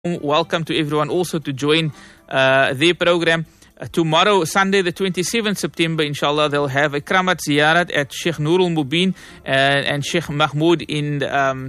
Welcome to everyone also to join their program. Tomorrow, Sunday, the 27th September, inshallah, they'll have a Kramat Ziyarat at Sheikh Nurul Mubin and Sheikh Mahmoud in,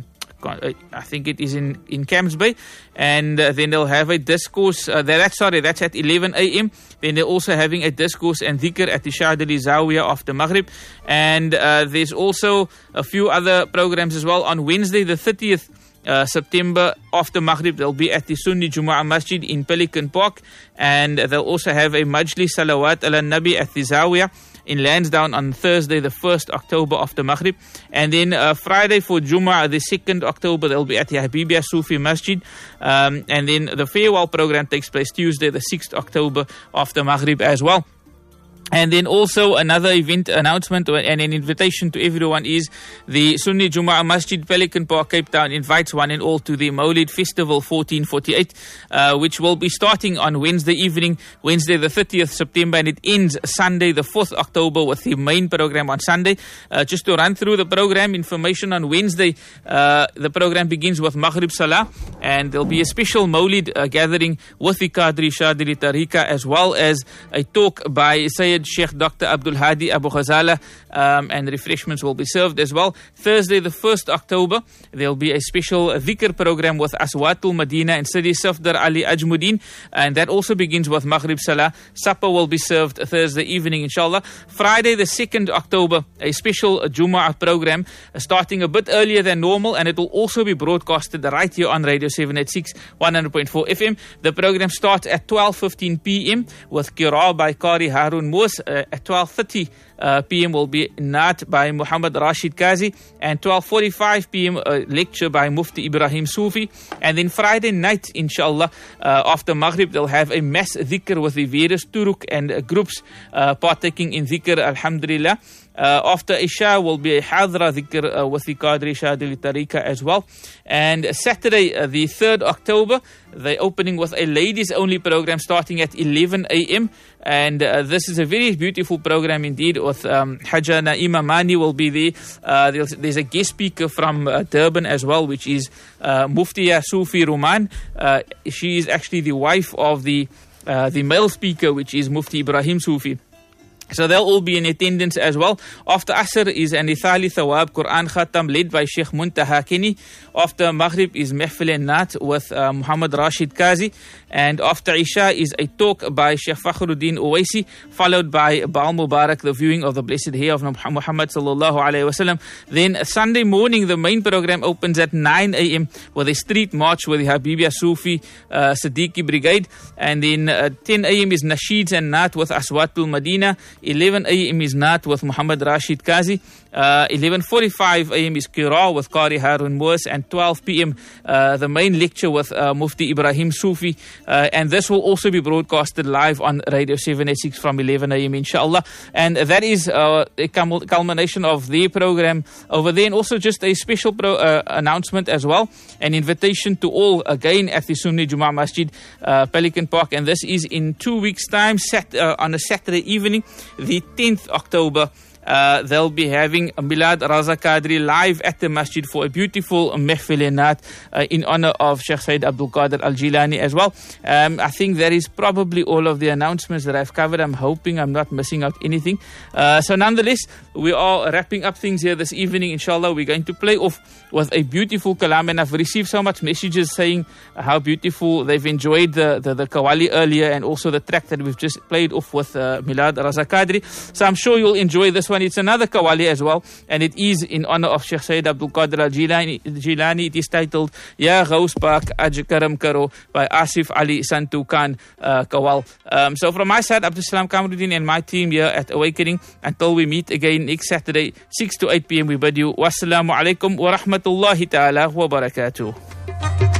I think it is in Camps Bay. And then they'll have a discourse, that's at 11 a.m. Then they're also having a discourse and dhikr at the Shadili Zawiya after Maghrib. And there's also a few other programs as well. On Wednesday, the 30th September, after Maghrib, they'll be at the Sunni Jumu'ah Masjid in Pelican Park, and they'll also have a Majlis Salawat ala Nabi at the Zawiya in Lansdowne on Thursday, the 1st October after Maghrib. And then Friday for Jumu'ah, the 2nd October, they'll be at the Habibia Sufi Masjid. And then the farewell program takes place Tuesday, the 6th October after Maghrib as well. And then also another event announcement and an invitation to everyone is the Sunni Jumu'ah Masjid Pelican Park, Cape Town invites one and all to the Maulid Festival 1448, which will be starting on Wednesday evening, Wednesday the 30th September, and it ends Sunday the 4th October with the main program on Sunday. Just to run through the program information, on Wednesday, the program begins with Maghrib Salah, and there'll be a special Maulid gathering with the Qadri Shadili Tariqa, as well as a talk by Sayyid Sheikh Dr. Abdul Hadi Abu Ghazala, and refreshments will be served as well. Thursday the 1st October, there'll be a special dhikr program with Aswatul Madina and Sidi Safdar Ali Ajmuddin, and that also begins with Maghrib Salah. Supper will be served Thursday evening, inshallah. Friday the 2nd October, a special Jumu'ah program starting a bit earlier than normal, and it will also be broadcasted right here on Radio 786 100.4 FM. The program starts at 12:15 p.m. with Qira by Qari Harun Moos. At 12:30 p.m. will be Naat by Muhammad Rashid Qazi, and 12:45 p.m. lecture by Mufti Ibrahim Sufi. And then Friday night, inshallah, after Maghrib, they'll have a mass dhikr with the various turuk and groups partaking in dhikr, alhamdulillah. After Isha will be a Hadra dhikr with the Qadri Shadili Tariqa as well. And Saturday, the 3rd October, they're opening with a ladies only program starting at 11 a.m. And this is a very beautiful program indeed with Hajja Naima Mani will be there. There's a guest speaker from Durban as well, which is Muftiya Sufi Ruman. She is actually the wife of the male speaker, which is Mufti Ibrahim Sufi. So they'll all be in attendance as well. After Asr is an Ithali Thawab Quran Khatam led by Sheikh Muntaha Kini. After Maghrib is Mehfil and Naat with Muhammad Rashid Qazi. And after Isha is a talk by Sheikh Fakhruddin Uwaisi, followed by Baal Mubarak, the viewing of the blessed hair of Muhammad sallallahu alayhi wasallam. Then Sunday morning, the main program opens at 9 a.m. with a street march with the Habibia Sufi Siddiqui Brigade. And then 10 a.m. is Nasheeds and Naat with Aswatul Madina. 11 a.m. is Naat with Muhammad Rashid Qazi. 11:45 a.m. is Qira with Qari Harun Moos, and 12 p.m. The main lecture with Mufti Ibrahim Sufi, and this will also be broadcasted live on Radio 786 from 11 a.m. inshallah. And that is a culmination of their program over there, and also just a special announcement as well, an invitation to all again at the Sunni Jumu'ah Masjid Pelican Park, and this is in 2 weeks time, on a Saturday evening, the 10th October. They'll be having Milad Raza Qadri live at the masjid for a beautiful Mehfilinat in honor of Sheikh Sayyid Abdul Qadir Al-Jilani as well. I think that is probably all of the announcements that I've covered. I'm hoping I'm not missing out anything. So nonetheless, we are wrapping up things here this evening. Inshallah, we're going to play off with a beautiful kalam, and I've received so much messages saying how beautiful they've enjoyed the Qawwali earlier, and also the track that we've just played off with Milad Raza Qadri. So I'm sure you'll enjoy this one. It's another Qawwali as well, and it is in honor of Sheikh Sayyid Abdul Qadir Al-Jilani. It is titled Ya Ghaus Pak Aj Karam Karo by Asif Ali Santu Khan Qawwal. So from my side, Abdul Salam Kamruddin and my team here at Awakening, until we meet again next Saturday 6 to 8 p.m. we bid you wassalamu alaikum wa rahmatullahi ta'ala wa barakatuh.